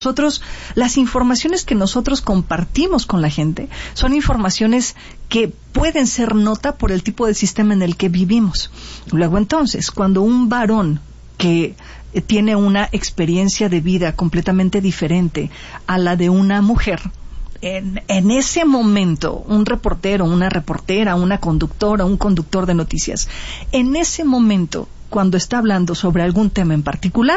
Nosotros, las informaciones que nosotros compartimos con la gente son informaciones que pueden ser nota por el tipo de sistema en el que vivimos. Luego entonces, cuando un varón que tiene una experiencia de vida completamente diferente a la de una mujer, en ese momento, un reportero, una reportera, una conductora, un conductor de noticias, en ese momento, cuando está hablando sobre algún tema en particular,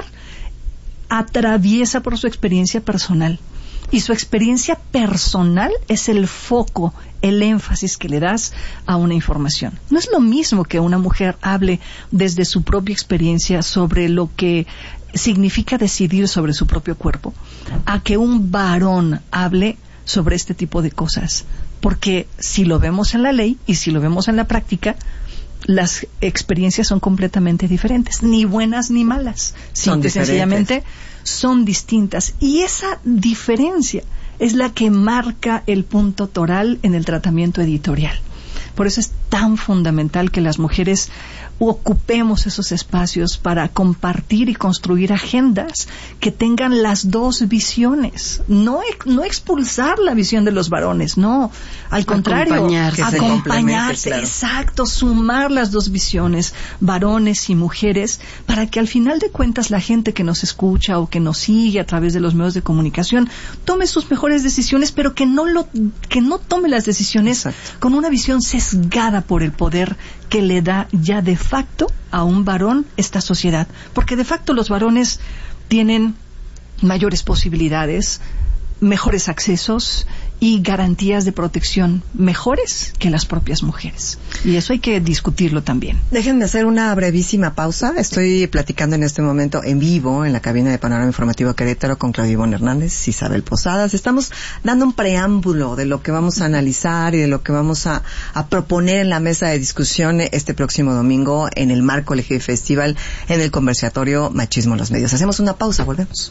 atraviesa por su experiencia personal. Y su experiencia personal es el foco, el énfasis que le das a una información. No es lo mismo que una mujer hable desde su propia experiencia sobre lo que significa decidir sobre su propio cuerpo, a que un varón hable sobre este tipo de cosas. Porque si lo vemos en la ley y si lo vemos en la práctica, las experiencias son completamente diferentes, ni buenas ni malas, simple y sencillamente son distintas, y esa diferencia es la que marca el punto toral en el tratamiento editorial. Por eso es tan fundamental que las mujeres ocupemos esos espacios para compartir y construir agendas que tengan las dos visiones. No expulsar la visión de los varones, no. Al contrario, acompañarse, claro. Exacto, sumar las dos visiones, varones y mujeres, para que al final de cuentas la gente que nos escucha o que nos sigue a través de los medios de comunicación tome sus mejores decisiones, pero que no tome las decisiones con una visión sesgada por el poder que le da ya de facto a un varón esta sociedad. Porque de facto los varones tienen mayores posibilidades, mejores accesos y garantías de protección mejores que las propias mujeres. Y eso hay que discutirlo también. Déjenme hacer una brevísima pausa. Estoy platicando en este momento en vivo en la cabina de Panorama Informativo Querétaro con Claudia Ivonne Hernández y Isabel Posadas. Estamos dando un preámbulo de lo que vamos a analizar y de lo que vamos a proponer en la mesa de discusión este próximo domingo en el Marco LGB Festival en el conversatorio Machismo en los Medios. Hacemos una pausa, volvemos.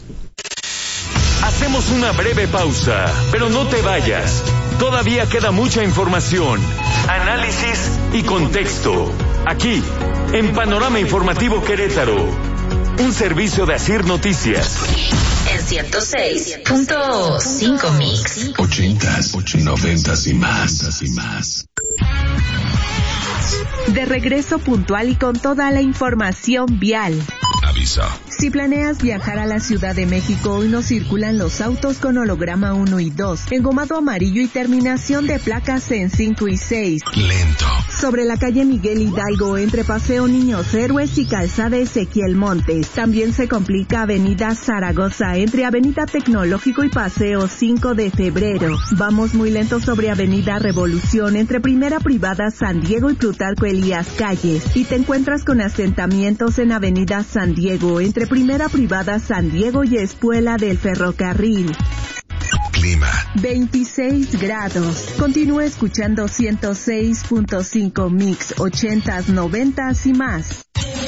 Hacemos una breve pausa, pero no te vayas. Todavía queda mucha información, análisis y contexto. Aquí, en Panorama Informativo Querétaro, un servicio de Asir Noticias. En 106.5 Mix. 80s, 90s y más. De regreso puntual y con toda la información vial. Aviso. Si planeas viajar a la Ciudad de México, hoy no circulan los autos con holograma 1 y 2, engomado amarillo y terminación de placas en 5 y 6. Lento. Sobre la calle Miguel Hidalgo, entre Paseo Niños Héroes y Calzada Ezequiel Montes. También se complica Avenida Zaragoza, entre Avenida Tecnológico y Paseo 5 de Febrero. Vamos muy lento sobre Avenida Revolución, entre Primera Privada San Diego y Plutarco Elías Calles. Y te encuentras con asentamientos en Avenida San Diego, entre Primera Privada San Diego y Espuela del Ferrocarril. Clima. 26 grados. Continúa escuchando 106.5 Mix, 80s, 90s y más.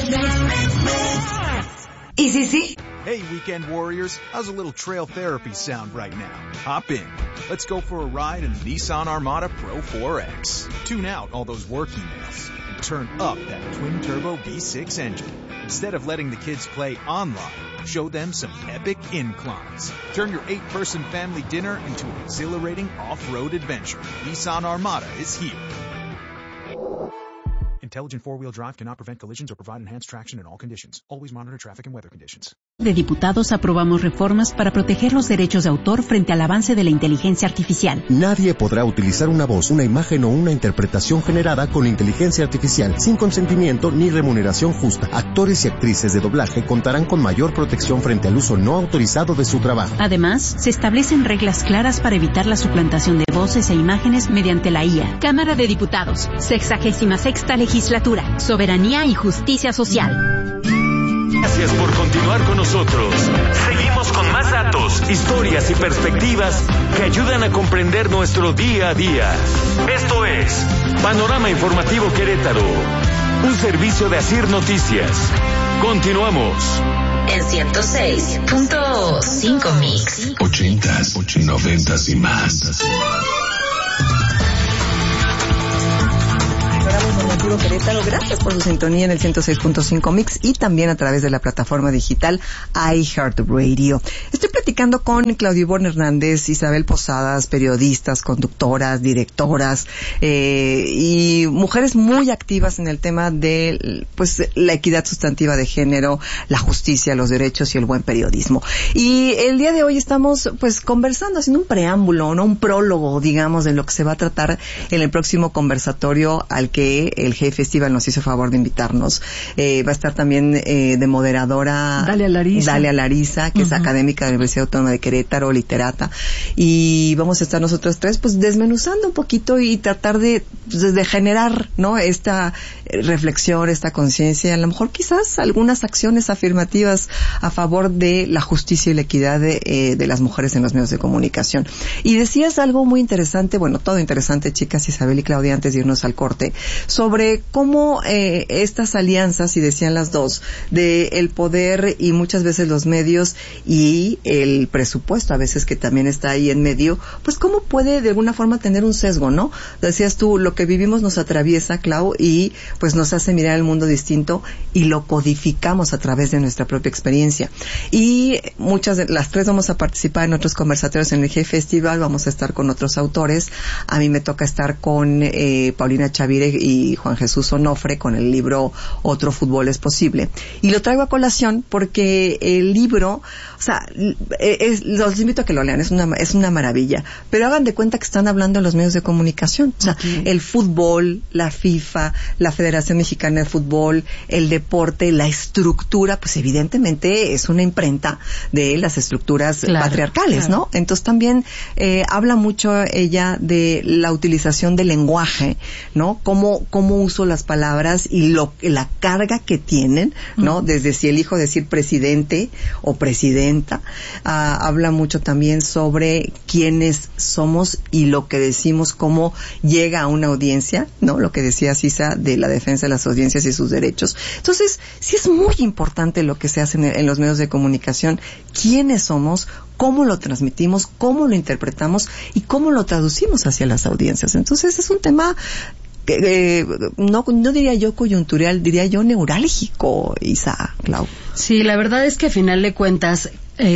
¿Y sí? Hey, Weekend Warriors, how's a little trail therapy sound right now? Hop in. Let's go for a ride in the Nissan Armada Pro 4X. Tune out all those work emails and turn up that twin-turbo V6 engine. Instead of letting the kids play online, show them some epic inclines. Turn your 8-person family dinner into an exhilarating off-road adventure. Nissan Armada is here. Intelligent four-wheel drive cannot prevent collisions or provide enhanced traction in all conditions. Always monitor traffic and weather conditions. De diputados aprobamos reformas para proteger los derechos de autor frente al avance de la inteligencia artificial. Nadie podrá utilizar una voz, una imagen o una interpretación generada con inteligencia artificial sin consentimiento ni remuneración justa. Actores y actrices de doblaje contarán con mayor protección frente al uso no autorizado de su trabajo. Además, se establecen reglas claras para evitar la suplantación de voces e imágenes mediante la IA. Cámara de Diputados, 66ª Legislatura, Soberanía y Justicia Social. Gracias por continuar con nosotros. Seguimos con más datos, historias y perspectivas que ayudan a comprender nuestro día a día. Esto es Panorama Informativo Querétaro, un servicio de Asir Noticias. Continuamos. En 106.5 Mix. 80s, 90s y más. Panorama Informativo Querétaro. Gracias por su sintonía en el 106.5 Mix y también a través de la plataforma digital iHeartRadio. Estoy platicando con Claudia Ivonne Hernández, Isabel Posadas, periodistas, conductoras, directoras y mujeres muy activas en el tema de la equidad sustantiva de género, la justicia, los derechos y el buen periodismo. Y el día de hoy estamos conversando, haciendo un preámbulo, no un prólogo, digamos, de lo que se va a tratar en el próximo conversatorio al que el Hey Festival nos hizo favor de invitarnos. Va a estar también de moderadora Dalia Larisa, que es académica de la Universidad Autónoma de Querétaro, literata, y vamos a estar nosotros tres desmenuzando un poquito y tratar de generar, ¿no?, esta reflexión, esta conciencia, a lo mejor quizás algunas acciones afirmativas a favor de la justicia y la equidad de las mujeres en los medios de comunicación. Y decías algo muy interesante, todo interesante, chicas, Isabel y Claudia, antes de irnos al corte, sobre cómo estas alianzas, y decían las dos, de el poder y muchas veces los medios y el presupuesto, a veces que también está ahí en medio, cómo puede de alguna forma tener un sesgo, ¿no? Decías tú, lo que vivimos nos atraviesa, Clau, y nos hace mirar el mundo distinto y lo codificamos a través de nuestra propia experiencia. Y las tres vamos a participar en otros conversatorios en el Hey Festival, vamos a estar con otros autores. A mí me toca estar con Paulina Chavire y Juan Jesús Onofre con el libro Otro Fútbol es Posible. Y lo traigo a colación porque el libro, los invito a que lo lean, es una maravilla. Pero hagan de cuenta que están hablando en los medios de comunicación. El fútbol, la FIFA, la Federación Mexicana de Fútbol, el deporte, la estructura, evidentemente es una imprenta de las estructuras patriarcales, ¿no? Entonces también habla mucho ella de la utilización del lenguaje, ¿no? Cómo uso las palabras y la carga que tienen, ¿no? Desde si elijo decir presidente o presidenta. Habla mucho también sobre quiénes somos y lo que decimos, cómo llega a una audiencia, ¿no? Lo que decía Sisa de la defensa de las audiencias y sus derechos. Entonces, sí es muy importante lo que se hace en los medios de comunicación, quiénes somos, cómo lo transmitimos, cómo lo interpretamos y cómo lo traducimos hacia las audiencias. Entonces, es un tema no diría yo coyuntural, diría yo neurálgico, Isa, Clau. Sí, la verdad es que a final de cuentas,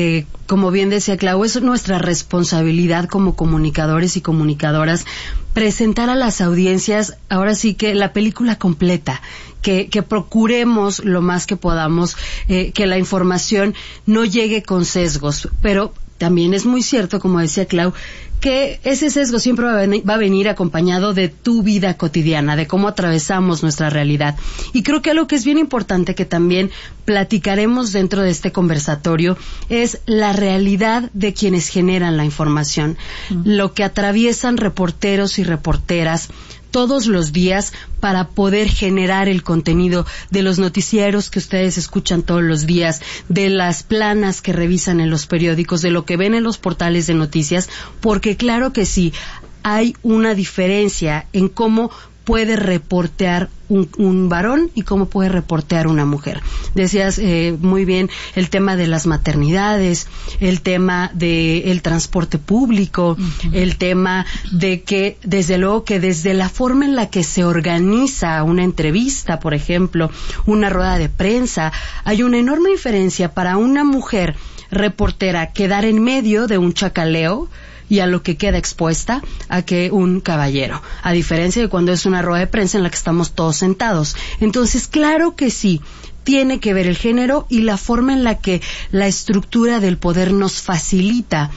como bien decía Clau, es nuestra responsabilidad como comunicadores y comunicadoras presentar a las audiencias, ahora sí que la película completa, que procuremos lo más que podamos, que la información no llegue con sesgos, pero también es muy cierto, como decía Clau, que ese sesgo siempre va a venir acompañado de tu vida cotidiana, de cómo atravesamos nuestra realidad. Y creo que algo que es bien importante que también platicaremos dentro de este conversatorio es la realidad de quienes generan la información, lo que atraviesan reporteros y reporteras todos los días para poder generar el contenido de los noticieros que ustedes escuchan todos los días, de las planas que revisan en los periódicos, de lo que ven en los portales de noticias, porque claro que sí, hay una diferencia en cómo puede reportear un varón y cómo puede reportear una mujer. Decías muy bien el tema de las maternidades, el tema del transporte público, el tema de que, desde luego, que desde la forma en la que se organiza una entrevista, por ejemplo, una rueda de prensa, hay una enorme diferencia para una mujer reportera quedar en medio de un chacaleo y a lo que queda expuesta a que un caballero, a diferencia de cuando es una rueda de prensa en la que estamos todos sentados. Entonces, claro que sí, tiene que ver el género y la forma en la que la estructura del poder nos facilita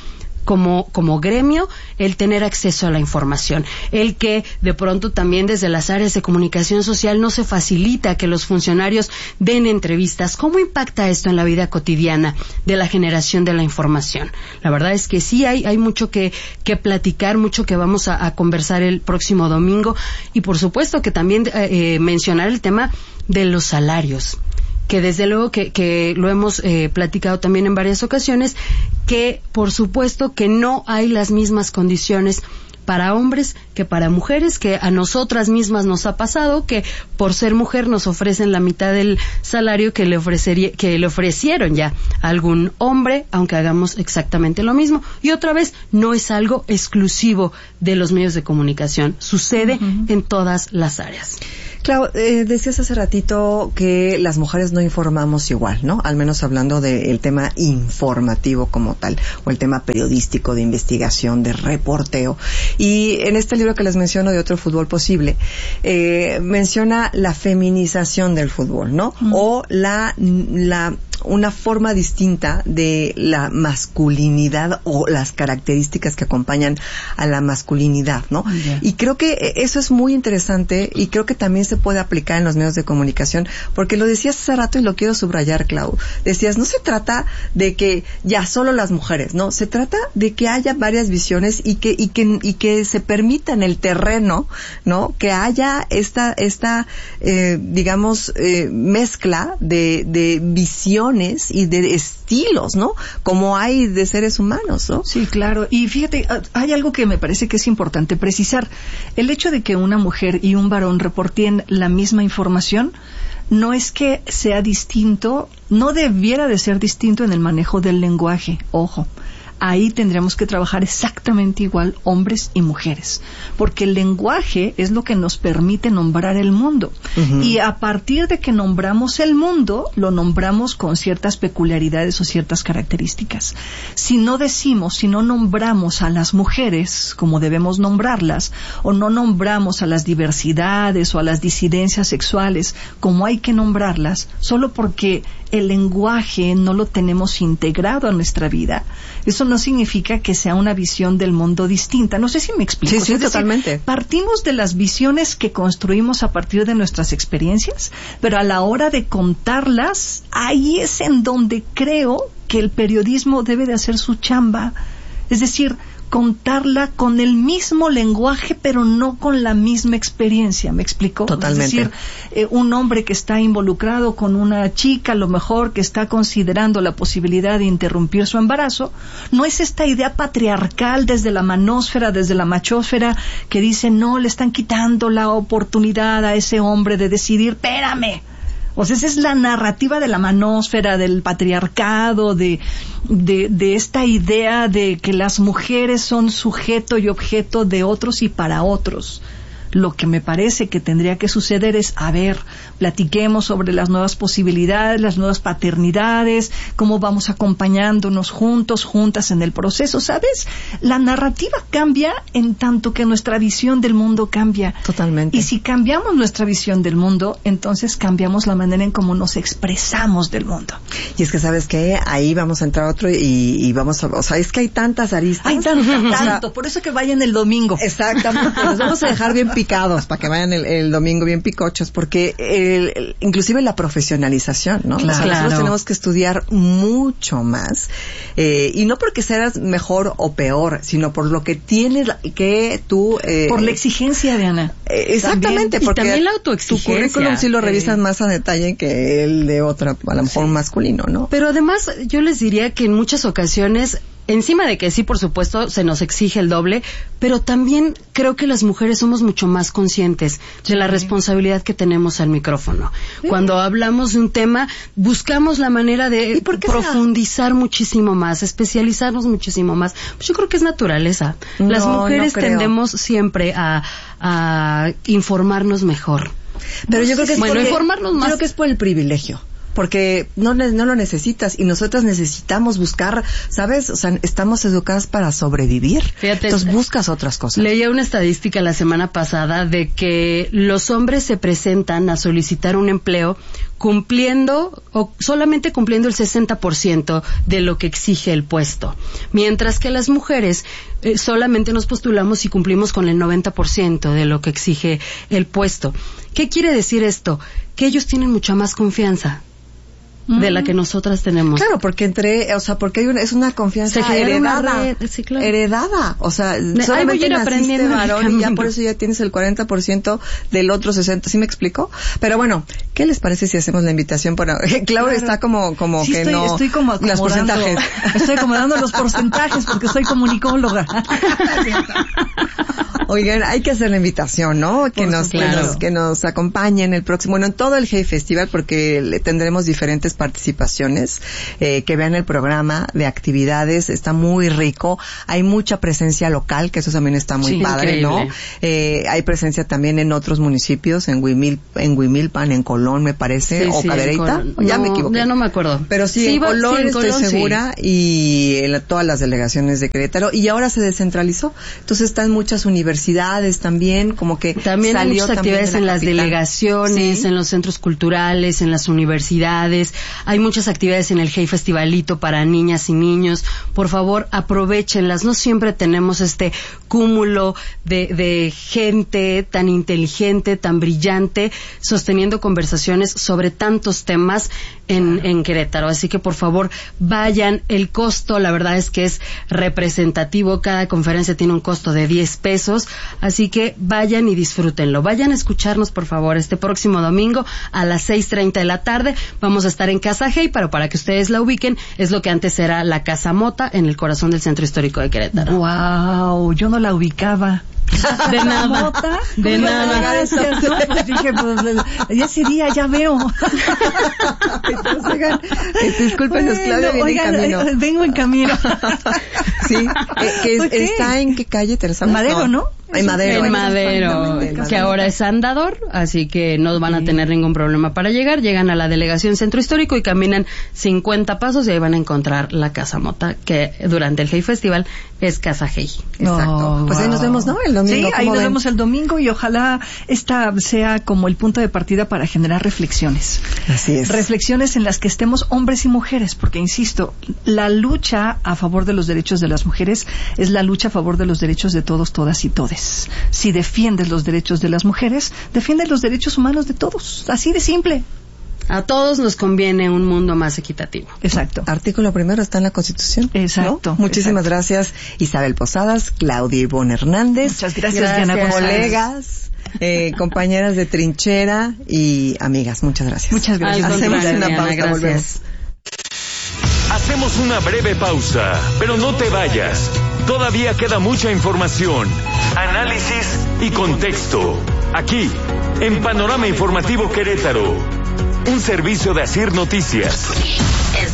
como gremio el tener acceso a la información, el que de pronto también desde las áreas de comunicación social no se facilita que los funcionarios den entrevistas. ¿Cómo impacta esto en la vida cotidiana de la generación de la información? La verdad es que sí hay mucho que platicar, mucho que vamos a conversar el próximo domingo y por supuesto que también mencionar el tema de los salarios, que desde luego que lo hemos platicado también en varias ocasiones, que por supuesto que no hay las mismas condiciones para hombres que para mujeres, que a nosotras mismas nos ha pasado que por ser mujer nos ofrecen la mitad del salario que le ofrecieron ya a algún hombre, aunque hagamos exactamente lo mismo. Y otra vez, no es algo exclusivo de los medios de comunicación, sucede en todas las áreas. Clau, decías hace ratito que las mujeres no informamos igual, ¿no? Al menos hablando del tema informativo como tal, o el tema periodístico, de investigación, de reporteo. Y en este libro que les menciono, de Otro Fútbol Posible, menciona la feminización del fútbol, ¿no? O una forma distinta de la masculinidad o las características que acompañan a la masculinidad, ¿no? Yeah. Y creo que eso es muy interesante y creo que también se puede aplicar en los medios de comunicación, porque lo decías hace rato y lo quiero subrayar, Clau. Decías, no se trata de que ya solo las mujeres, no, se trata de que haya varias visiones y que se permita en el terreno, ¿no? Que haya esta mezcla de visiones y de estilos, ¿no? Como hay de seres humanos, ¿no? Sí, claro. Y fíjate, hay algo que me parece que es importante precisar. El hecho de que una mujer y un varón reporten la misma información no es que sea distinto, no debiera de ser distinto en el manejo del lenguaje. Ojo. Ahí tendríamos que trabajar exactamente igual hombres y mujeres, porque el lenguaje es lo que nos permite nombrar el mundo. Y a partir de que nombramos el mundo, lo nombramos con ciertas peculiaridades o ciertas características. Si no nombramos a las mujeres como debemos nombrarlas, o no nombramos a las diversidades o a las disidencias sexuales como hay que nombrarlas, solo porque el lenguaje no lo tenemos integrado a nuestra vida, eso no significa que sea una visión del mundo distinta. No sé si me explico. Sí, totalmente. Partimos de las visiones que construimos a partir de nuestras experiencias, pero a la hora de contarlas, ahí es en donde creo que el periodismo debe de hacer su chamba. Es decir, contarla con el mismo lenguaje, pero no con la misma experiencia. ¿Me explico? Totalmente. Es decir, un hombre que está involucrado con una chica, a lo mejor que está considerando la posibilidad de interrumpir su embarazo, no es esta idea patriarcal desde la manósfera, desde la machósfera, que dice, no, le están quitando la oportunidad a ese hombre de decidir, espérame. O sea, esa es la narrativa de la manósfera, del patriarcado, de esta idea de que las mujeres son sujeto y objeto de otros y para otros. Lo que me parece que tendría que suceder es, platiquemos sobre las nuevas posibilidades, las nuevas paternidades, cómo vamos acompañándonos juntos, juntas en el proceso, ¿sabes? La narrativa cambia en tanto que nuestra visión del mundo cambia. Totalmente. Y si cambiamos nuestra visión del mundo, entonces cambiamos la manera en cómo nos expresamos del mundo. Y es que, ¿sabes qué? Ahí vamos a entrar otro y vamos a... O sea, es que hay tantas aristas. Hay tanto. Por eso que vayan el domingo. Exactamente. Nos vamos a dejar bien picados para que vayan el domingo bien picochos, porque inclusive la profesionalización, ¿no? Claro. O sea, nosotros tenemos que estudiar mucho más, y no porque seas mejor o peor, sino por lo que tienes que tú... por la exigencia, Diana. Exactamente, también, porque y también la autoexigencia. Tu currículum sí lo revisas más a detalle que el de otra, a lo mejor masculino, ¿no? Pero además, yo les diría que en muchas ocasiones, encima de que sí, por supuesto, se nos exige el doble, pero también creo que las mujeres somos mucho más conscientes de la responsabilidad que tenemos al micrófono. Sí. Cuando hablamos de un tema, buscamos la manera de profundizar muchísimo más, especializarnos muchísimo más. Pues yo creo que es naturaleza. Las mujeres tendemos siempre a informarnos mejor. Pero yo creo que es informarnos más. Creo que es por el privilegio. Porque no lo necesitas y nosotras necesitamos buscar, ¿sabes? O sea, estamos educadas para sobrevivir. Fíjate, entonces buscas otras cosas. Leía una estadística la semana pasada de que los hombres se presentan a solicitar un empleo solamente cumpliendo el 60% de lo que exige el puesto. Mientras que las mujeres solamente nos postulamos y cumplimos con el 90% de lo que exige el puesto. ¿Qué quiere decir esto? Que ellos tienen mucha más confianza. de la que nosotras tenemos. Claro, porque es una confianza heredada. Sí, claro. Heredada. O sea, solamente voy a ir naciste aprendiendo varón y ya por eso ya tienes el 40% del otro 60%. ¿Sí me explico? Pero bueno, ¿qué les parece si hacemos la invitación para... Claudia está como sí, que estoy como los porcentajes. Estoy acomodando los porcentajes porque soy comunicóloga. Oigan, hay que hacer la invitación, ¿no? Que nos acompañen el próximo, en todo el Hey Festival, porque tendremos diferentes participaciones, que vean el programa de actividades, está muy rico, hay mucha presencia local, que eso también está muy padre, increíble, ¿no? Hay presencia también en otros municipios, en Huimilpan, en Colón, me parece, o Cadereyta, ya me equivoqué. Ya no me acuerdo. Pero en Colón estoy segura, y en todas las delegaciones de Querétaro, y ahora se descentralizó, entonces están muchas universidades también, como que también hay muchas actividades en las delegaciones, en los centros culturales, en las universidades, hay muchas actividades en el Hey Festivalito para niñas y niños. Por favor, aprovéchenlas, no siempre tenemos este cúmulo de gente tan inteligente, tan brillante, sosteniendo conversaciones sobre tantos temas en Querétaro, así que por favor vayan. El costo, la verdad es que es representativo, cada conferencia tiene un costo de 10 pesos, así que vayan y disfrútenlo. Vayan a escucharnos, por favor, este próximo domingo a las 6:30 de la tarde. Vamos a estar en Casa Hey, pero para que ustedes la ubiquen, es lo que antes era la Casa Mota, en el corazón del Centro Histórico de Querétaro. Wow, yo no la ubicaba. De nada. De nada. Pues dije, ya ese día ya veo. Entonces, oigan, discúlpenos, Claudia, viene en camino. Vengo en camino. Sí, ¿está en qué calle, Teresa? Madero, ¿no? En Madero, que ahora es Andador, así que no van a tener ningún problema para llegar. Llegan a la delegación Centro Histórico y caminan 50 pasos y ahí van a encontrar la Casa Mota, que durante el Hey Festival es Casa Hey. Exacto. Pues ahí nos vemos, ¿no? El domingo. Sí, ahí nos vemos el domingo y ojalá esta sea como el punto de partida para generar reflexiones. Así es. Reflexiones en las que estemos hombres y mujeres, porque insisto, la lucha a favor de los derechos de las mujeres es la lucha a favor de los derechos de todos, todas y todes. Si defiendes los derechos de las mujeres, defiendes los derechos humanos de todos. Así de simple. A todos nos conviene un mundo más equitativo. Exacto. Artículo primero está en la Constitución. Exacto. ¿No? Muchísimas gracias, Isabel Posadas, Claudia Ivonne Hernández. Muchas gracias, Diana Posadas. Colegas, compañeras de trinchera y amigas. Muchas gracias. Muchas gracias. Hacemos una pausa, volvemos. Hacemos una breve pausa, pero no te vayas. Todavía queda mucha información, análisis y contexto. Aquí, en Panorama Informativo Querétaro, un servicio de Asir Noticias. En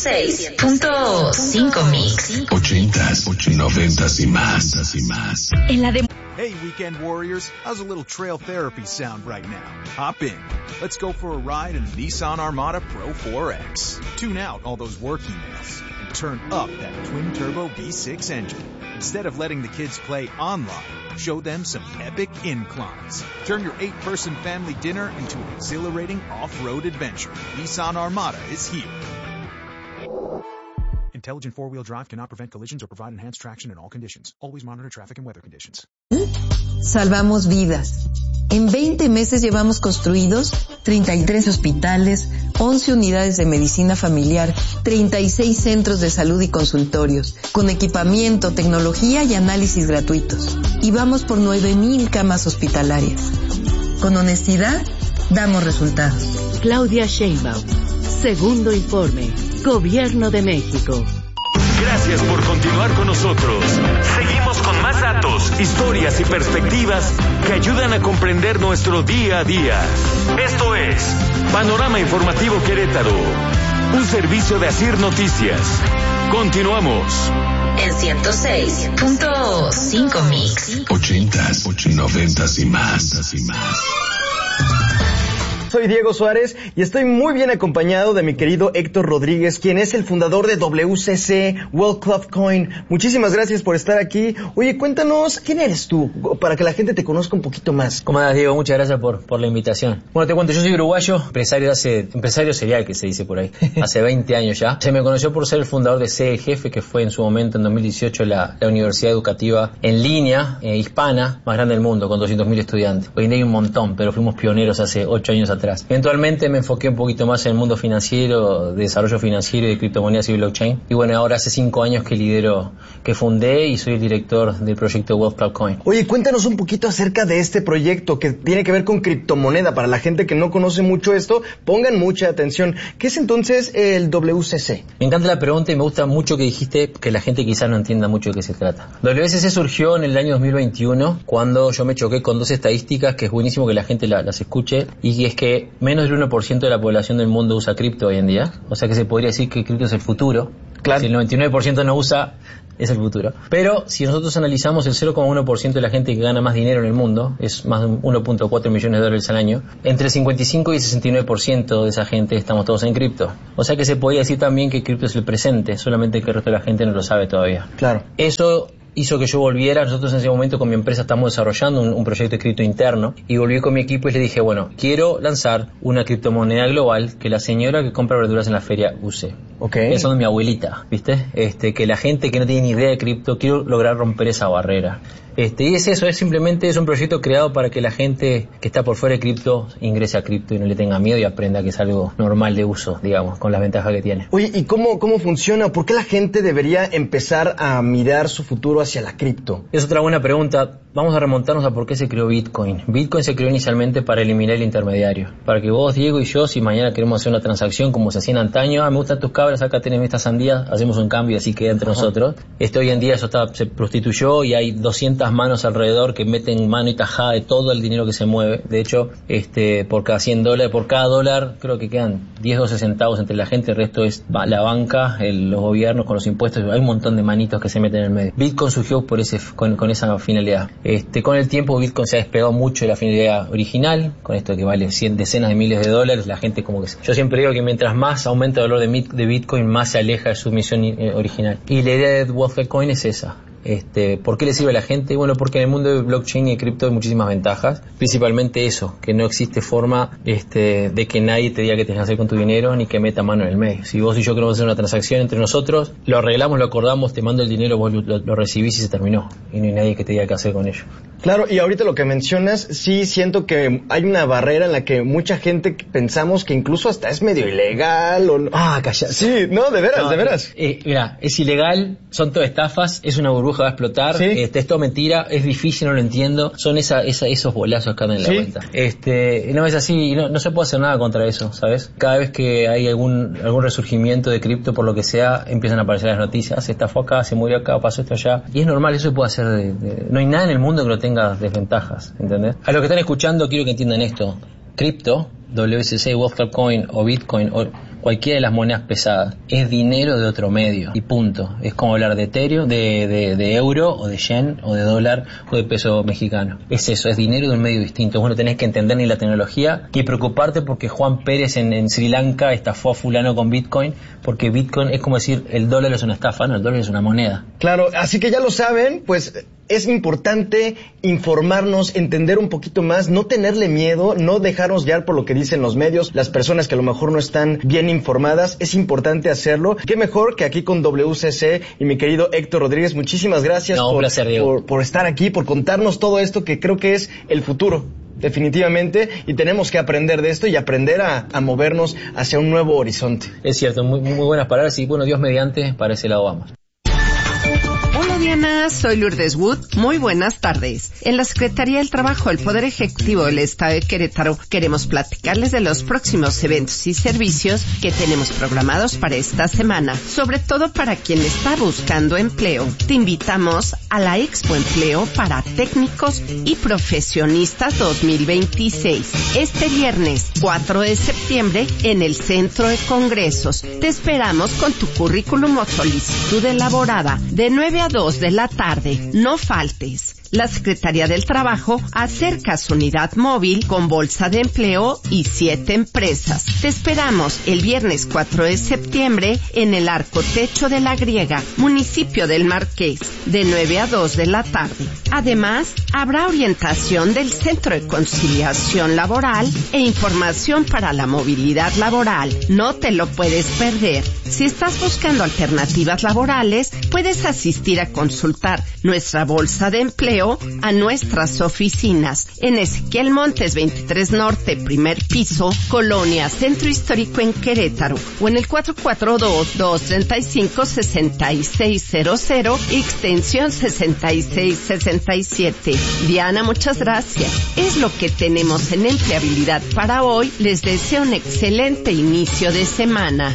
106.5 Mix. 80s, 90s y más. En la Hey, weekend warriors, how's a little trail therapy sound right now? Hop in. Let's go for a ride in the Nissan Armada Pro 4X. Tune out all those work emails and turn up that twin-turbo V6 engine. Instead of letting the kids play online, show them some epic inclines. Turn your 8-person family dinner into an exhilarating off-road adventure. Nissan Armada is here. Intelligent four-wheel drive cannot prevent collisions or provide enhanced traction in all conditions. Always monitor traffic and weather conditions. Salvamos vidas. En 20 meses llevamos construidos 33 hospitales, 11 unidades de medicina familiar, 36 centros de salud y consultorios, con equipamiento, tecnología y análisis gratuitos. Y vamos por 9,000 camas hospitalarias. Con honestidad, damos resultados. Claudia Sheinbaum. Segundo informe. Gobierno de México. Gracias por continuar con nosotros. Seguimos con más datos, historias y perspectivas que ayudan a comprender nuestro día a día. Esto es Panorama Informativo Querétaro, un servicio de Asir Noticias. Continuamos. En 106.5 Mix. 80s, 90s y más. Soy Diego Suárez y estoy muy bien acompañado de mi querido Héctor Rodríguez, quien es el fundador de WCC World Club Coin. Muchísimas gracias por estar aquí. Oye, cuéntanos, ¿quién eres tú? Para que la gente te conozca un poquito más. ¿Cómo andas, Diego? Muchas gracias por la invitación. Bueno, te cuento, yo soy uruguayo, empresario serial, que se dice por ahí, hace 20 años ya. Se me conoció por ser el fundador de CEGEFE, que fue en su momento, en 2018, la universidad educativa en línea, hispana, más grande del mundo, con 200.000 estudiantes. Hoy en día hay un montón, pero fuimos pioneros hace 8 años atrás atrás. Eventualmente me enfoqué un poquito más en el mundo financiero, de desarrollo financiero y de criptomonedas y blockchain. Y bueno, ahora hace 5 años que fundé y soy el director del proyecto Wealth Club Coin. Oye, cuéntanos un poquito acerca de este proyecto que tiene que ver con criptomoneda. Para la gente que no conoce mucho esto, pongan mucha atención. ¿Qué es entonces el WCC? Me encanta la pregunta y me gusta mucho que dijiste que la gente quizás no entienda mucho de qué se trata. WCC surgió en el año 2021 cuando yo me choqué con 2 estadísticas que es buenísimo que la gente las escuche, y es que menos del 1% de la población del mundo usa cripto hoy en día. O sea que se podría decir que cripto es el futuro. Claro. Si el 99% no usa, es el futuro. Pero si nosotros analizamos el 0,1% de la gente que gana más dinero en el mundo, es más de 1.4 millones de dólares al año, entre el 55 y el 69% de esa gente estamos todos en cripto. O sea que se podría decir también que cripto es el presente, solamente que el resto de la gente no lo sabe todavía. Claro. Eso hizo que yo volviera. Nosotros en ese momento con mi empresa estamos desarrollando un proyecto de cripto interno, y volví con mi equipo y le dije, bueno, quiero lanzar una criptomoneda global que la señora que compra verduras en la feria use. Okay. Pensando en mi abuelita, ¿viste? Que la gente que no tiene ni idea de cripto, quiero lograr romper esa barrera. Y es eso, es un proyecto creado para que la gente que está por fuera de cripto ingrese a cripto y no le tenga miedo y aprenda que es algo normal de uso, digamos, con las ventajas que tiene. Oye, ¿y cómo funciona? ¿Por qué la gente debería empezar a mirar su futuro hacia la cripto? Es otra buena pregunta. Vamos a remontarnos a por qué se creó Bitcoin. Bitcoin se creó inicialmente para eliminar el intermediario. Para que vos, Diego y yo, si mañana queremos hacer una transacción como se hacía en antaño, me gustan tus cabras, acá tenés estas sandías, hacemos un cambio así queda entre nosotros. Hoy en día eso se prostituyó y hay 200 manos alrededor que meten mano y tajada de todo el dinero que se mueve. De hecho, por cada $100, por cada dólar, creo que quedan 10, 12 centavos entre la gente, el resto es la banca, los gobiernos con los impuestos, hay un montón de manitos que se meten en el medio. Bitcoin surgió con esa finalidad. Con el tiempo Bitcoin se ha despegado mucho de la finalidad original, con esto que vale decenas de miles de dólares, la gente como que... Yo siempre digo que mientras más aumenta el valor de Bitcoin, más se aleja de su misión original. Y la idea de Wealth Club Coin es esa. ¿Por qué le sirve a la gente? Bueno, porque en el mundo de blockchain y cripto hay muchísimas ventajas, principalmente eso, que no existe forma de que nadie te diga qué tienes que hacer con tu dinero ni que meta mano en el medio. Si vos y yo queremos hacer una transacción entre nosotros, lo arreglamos, lo acordamos, te mando el dinero, vos lo recibís y se terminó, y no hay nadie que te diga qué hacer con ello. Claro, y ahorita lo que mencionas, sí siento que hay una barrera en la que mucha gente pensamos que incluso hasta es medio ilegal o no. Callate. Sí, no, de veras. Mira, es ilegal, son todas estafas, es una burbuja, va a explotar, ¿sí? Es todo mentira, es difícil, no lo entiendo, son esos bolazos que andan en la vuelta. No es así, no se puede hacer nada contra eso, ¿sabes? Cada vez que hay algún resurgimiento de cripto, por lo que sea, empiezan a aparecer las noticias, se estafó acá, se murió acá, pasó esto allá, y es normal, eso se puede hacer, no hay nada en el mundo que no tenga desventajas, ¿entendés? A los que están escuchando quiero que entiendan esto, cripto, WCC, Wealth Club Coin o Bitcoin o cualquiera de las monedas pesadas es dinero de otro medio y punto. Es como hablar de Ethereum, de euro o de yen o de dólar o de peso mexicano. Es eso, es dinero de un medio distinto. Vos no tenés que entender ni la tecnología ni preocuparte porque Juan Pérez en Sri Lanka estafó a fulano con Bitcoin, porque Bitcoin es como decir el dólar es una estafa, no, el dólar es una moneda. Claro, así que ya lo saben, pues es importante informarnos, entender un poquito más, no tenerle miedo, no dejarnos guiar por lo que dicen los medios, las personas que a lo mejor no están bien informadas, es importante hacerlo. Qué mejor que aquí con WCC y mi querido Héctor Rodríguez, muchísimas gracias por estar aquí, por contarnos todo esto que creo que es el futuro. Definitivamente, y tenemos que aprender de esto y aprender a movernos hacia un nuevo horizonte. Es cierto, muy buenas palabras y bueno, Dios mediante, para ese lado vamos. Hola Diana, soy Lourdes Wood. Muy buenas tardes. En la Secretaría del Trabajo del Poder Ejecutivo del Estado de Querétaro queremos platicarles de los próximos eventos y servicios que tenemos programados para esta semana, sobre todo para quien está buscando empleo. Te invitamos a la Expo Empleo para Técnicos y Profesionistas 2026, este viernes 4 de septiembre en el Centro de Congresos. Te esperamos con tu currículum o solicitud elaborada de 9 a 2 de la tarde. No faltes. La Secretaría del Trabajo acerca su unidad móvil con bolsa de empleo y 7 empresas. Te esperamos el viernes 4 de septiembre en el Arco Techo de la Griega, municipio del Marqués, de 9 a 2 de la tarde. Además, habrá orientación del Centro de Conciliación Laboral e información para la movilidad laboral. No te lo puedes perder. Si estás buscando alternativas laborales, puedes asistir a consultar nuestra bolsa de empleo correo a nuestras oficinas en Ezequiel Montes 23 Norte, primer piso, Colonia Centro Histórico en Querétaro, o en el 442-235-6600, extensión 6667. Diana, muchas gracias. Es lo que tenemos en empleabilidad para hoy. Les deseo un excelente inicio de semana.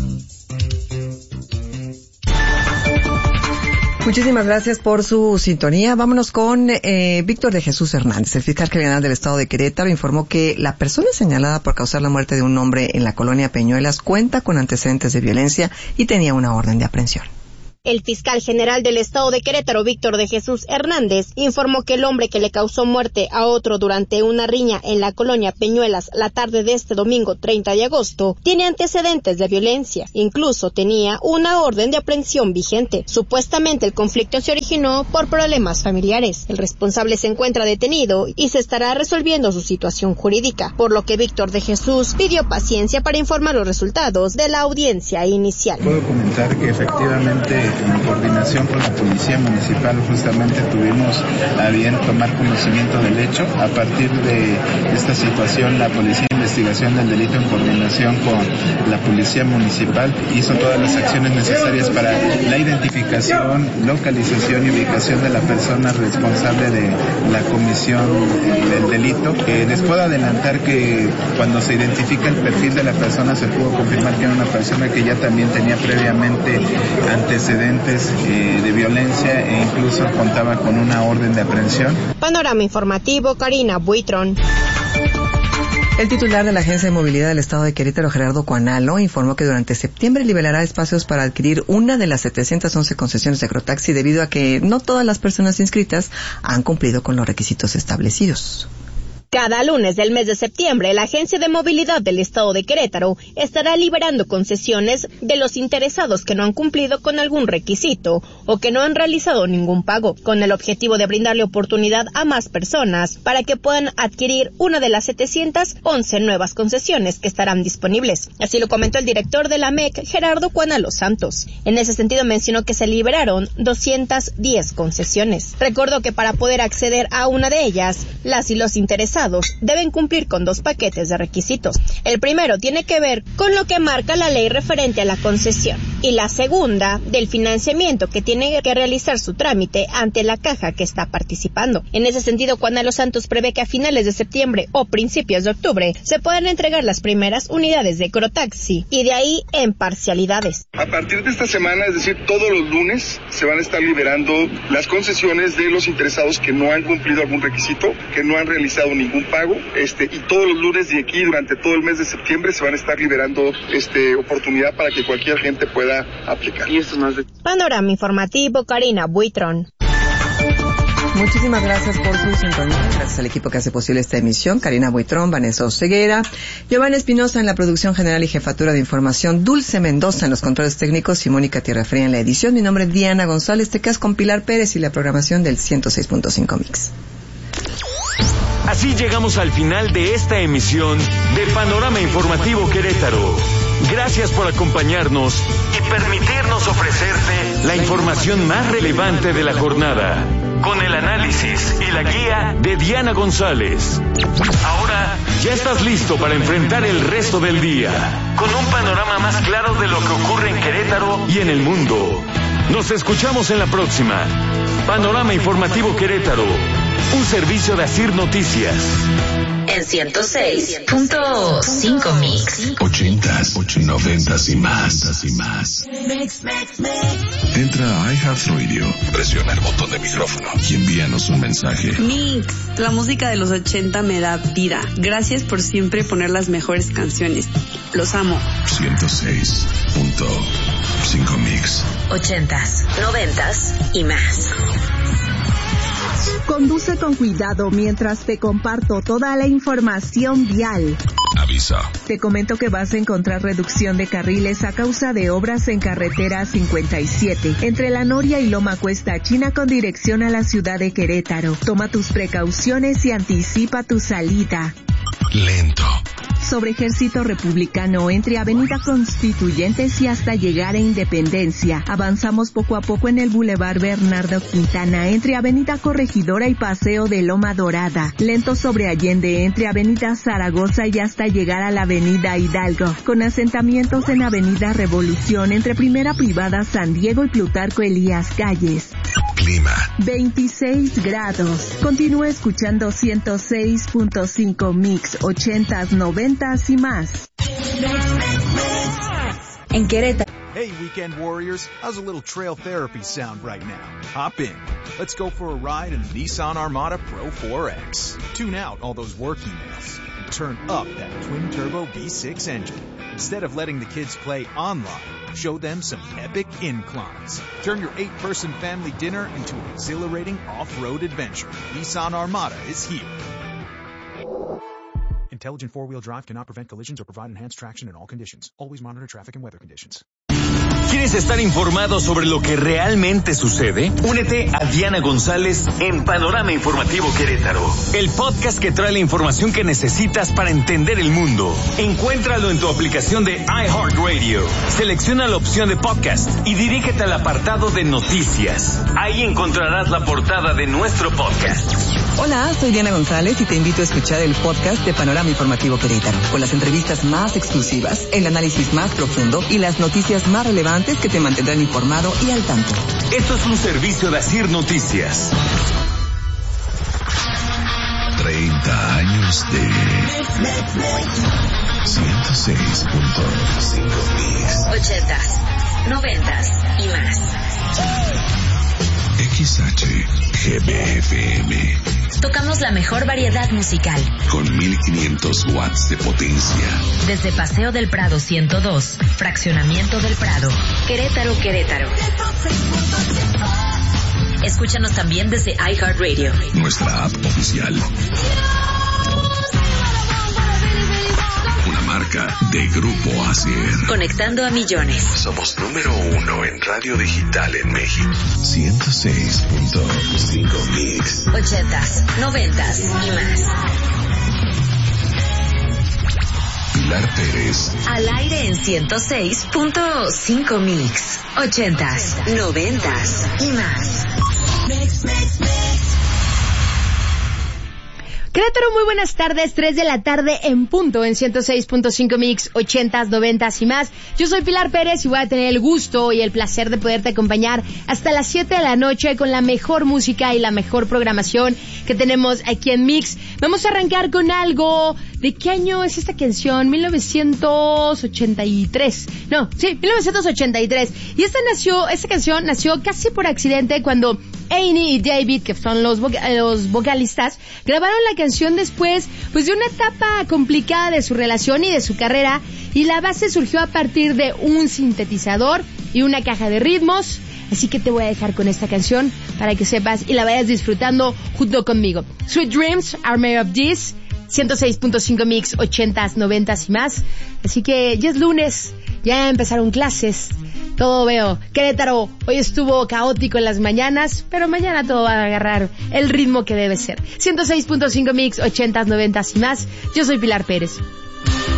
Muchísimas gracias por su sintonía. Vámonos con Víctor de Jesús Hernández. El fiscal general del estado de Querétaro informó que la persona señalada por causar la muerte de un hombre en la colonia Peñuelas cuenta con antecedentes de violencia y tenía una orden de aprehensión. El fiscal general del estado de Querétaro, Víctor de Jesús Hernández, informó que el hombre que le causó muerte a otro durante una riña en la colonia Peñuelas la tarde de este domingo 30 de agosto tiene antecedentes de violencia. Incluso tenía una orden de aprehensión vigente. Supuestamente el conflicto se originó por problemas familiares. El responsable se encuentra detenido y se estará resolviendo su situación jurídica, por lo que Víctor de Jesús pidió paciencia para informar los resultados de la audiencia inicial. Puedo comentar que efectivamente en coordinación con la Policía Municipal justamente tuvimos a bien tomar conocimiento del hecho. A partir de esta situación, la Policía de Investigación del Delito en coordinación con la Policía Municipal hizo todas las acciones necesarias para la identificación, localización y ubicación de la persona responsable de la comisión del delito. Les puedo adelantar que cuando se identifica el perfil de la persona se pudo confirmar que era una persona que ya también tenía previamente antecedentes de violencia e incluso contaba con una orden de aprehensión. Panorama informativo, Karina Buitrón. El titular de la Agencia de Movilidad del Estado de Querétaro, Gerardo Cuanalo, informó que durante septiembre liberará espacios para adquirir una de las 711 concesiones de agrotaxi debido a que no todas las personas inscritas han cumplido con los requisitos establecidos. Cada lunes del mes de septiembre, la Agencia de Movilidad del Estado de Querétaro estará liberando concesiones de los interesados que no han cumplido con algún requisito o que no han realizado ningún pago, con el objetivo de brindarle oportunidad a más personas para que puedan adquirir una de las 711 nuevas concesiones que estarán disponibles. Así lo comentó el director de la MEC, Gerardo Cuanalo Santos. En ese sentido mencionó que se liberaron 210 concesiones. Recordó que para poder acceder a una de ellas, las y los interesados deben cumplir con 2 paquetes de requisitos. El primero tiene que ver con lo que marca la ley referente a la concesión y la segunda del financiamiento que tiene que realizar su trámite ante la caja que está participando. En ese sentido, Cuanalo Santos prevé que a finales de septiembre o principios de octubre se puedan entregar las primeras unidades de Crotaxi y de ahí en parcialidades. A partir de esta semana, es decir, todos los lunes se van a estar liberando las concesiones de los interesados que no han cumplido algún requisito, que no han realizado ningún pago, y todos los lunes de aquí durante todo el mes de septiembre se van a estar liberando oportunidad para que cualquier gente pueda aplicar. Y esto es más de... Panorama informativo, Karina Buitrón. Muchísimas gracias por su sintonía. Gracias al equipo que hace posible esta emisión. Karina Buitrón, Vanessa Oseguera, Giovanna Espinosa en la producción general y jefatura de información, Dulce Mendoza en los controles técnicos y Mónica Tierrafría en la edición. Mi nombre es Diana González. Te quedas con Pilar Pérez y la programación del 106.5 Mix. Así llegamos al final de esta emisión de Panorama Informativo Querétaro. Gracias por acompañarnos y permitirnos ofrecerte la información más relevante de la jornada, con el análisis y la guía de Diana González. Ahora ya estás listo para enfrentar el resto del día, con un panorama más claro de lo que ocurre en Querétaro y en el mundo. Nos escuchamos en la próxima. Panorama Informativo Querétaro, un servicio de Asir Noticias. En 106.5 Mix. 80s, 90s y más. Entra a iHeartRadio, presiona el botón de micrófono y envíanos un mensaje. Mix, la música de los 80 me da vida. Gracias por siempre poner las mejores canciones. Los amo. 106.5 Mix. 80s, 90s y más. Conduce con cuidado mientras te comparto toda la información vial. Aviso. Te comento que vas a encontrar reducción de carriles a causa de obras en carretera 57, entre La Noria y Loma Cuesta China con dirección a la ciudad de Querétaro. Toma tus precauciones y anticipa tu salida. Lento. sobre Ejército Republicano entre Avenida Constituyentes y hasta llegar a Independencia. Avanzamos poco a poco en el Boulevard Bernardo Quintana entre Avenida Corregidora y Paseo de Loma Dorada. Lento sobre Allende entre Avenida Zaragoza y hasta llegar a la Avenida Hidalgo. Con asentamientos en Avenida Revolución entre Primera Privada San Diego y Plutarco Elías Calles. Clima. 26 grados. Continúa escuchando 106.5 Mix, 80s, 90s y más. En Querétaro. Hey, weekend warriors. How's a little trail therapy sound right now? Hop in. Let's go for a ride in the Nissan Armada Pro 4X. Tune out all those work emails and turn up that twin-turbo V6 engine. Instead of letting the kids play online, show them some epic inclines. Turn your 8-person family dinner into an exhilarating off-road adventure. Nissan Armada is here. Intelligent four-wheel drive cannot prevent collisions or provide enhanced traction in all conditions. Always monitor traffic and weather conditions. ¿Quieres estar informado sobre lo que realmente sucede? Únete a Diana González en Panorama Informativo Querétaro, el podcast que trae la información que necesitas para entender el mundo. Encuéntralo en tu aplicación de iHeartRadio. Selecciona la opción de podcast y dirígete al apartado de noticias. Ahí encontrarás la portada de nuestro podcast. Hola, soy Diana González y te invito a escuchar el podcast de Panorama Informativo Querétaro, con las entrevistas más exclusivas, el análisis más profundo y las noticias más relevantes que te mantendrán informado y al tanto. Esto es un servicio de Asir Noticias. 30 años de 106.5 Mix. 80s, 90s y más. XHGBFM. Tocamos la mejor variedad musical. Con 1500 watts de potencia. Desde Paseo del Prado 102, Fraccionamiento del Prado, Querétaro, Querétaro. Escúchanos también desde iHeartRadio. Nuestra app oficial. Una marca de Grupo Asier. Conectando a millones. Somos número 1 en radio digital en México. 106.5 Mix. 80s, 90s y más. Pilar Pérez. Al aire en 106.5 Mix. 80s, 90s y más. Querétaro, muy buenas tardes, 3 de la tarde en punto en 106.5 Mix, 80s, 90s y más. Yo soy Pilar Pérez y voy a tener el gusto y el placer de poderte acompañar hasta las 7 de la noche con la mejor música y la mejor programación que tenemos aquí en Mix. Vamos a arrancar con algo. ¿De qué año es esta canción? 1983. No, sí, 1983. Y esta canción nació casi por accidente cuando Annie y David, que son los vocalistas, grabaron la canción después pues de una etapa complicada de su relación y de su carrera, y la base surgió a partir de un sintetizador y una caja de ritmos. Así que te voy a dejar con esta canción para que sepas y la vayas disfrutando junto conmigo. Sweet Dreams Are Made of This, 106.5 Mix, 80s, 90s y más. Así que ya es lunes, ya empezaron clases. Todo veo. Querétaro hoy estuvo caótico en las mañanas, pero mañana todo va a agarrar el ritmo que debe ser. 106.5 Mix, 80s, 90s y más. Yo soy Pilar Pérez.